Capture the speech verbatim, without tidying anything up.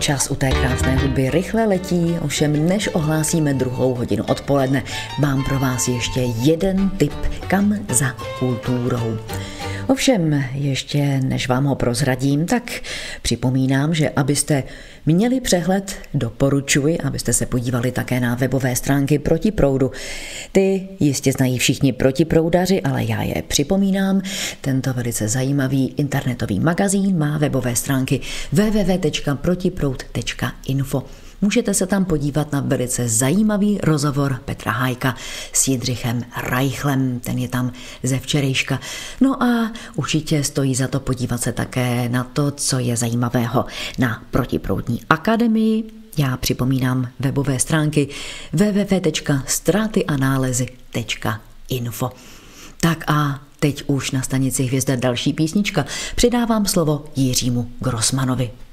Čas u té krásné hudby rychle letí, ovšem než ohlásíme druhou hodinu odpoledne, mám pro vás ještě jeden tip, kam za kulturou. Ovšem, ještě než vám ho prozradím, tak připomínám, že abyste měli přehled, doporučuji, abyste se podívali také na webové stránky Protiproudu. Ty jistě znají všichni protiproudaři, ale já je připomínám. Tento velice zajímavý internetový magazín má webové stránky w w w tečka protiproud tečka info. Můžete se tam podívat na velice zajímavý rozhovor Petra Hájka s Jindřichem Reichlem, ten je tam ze včerejška. No a určitě stojí za to podívat se také na to, co je zajímavého na Protiproudní akademii. Já připomínám webové stránky w w w tečka ztráty a nálezy tečka info. Tak a teď už na stanici Hvězda další písnička. Předávám slovo Jiřímu Grossmanovi.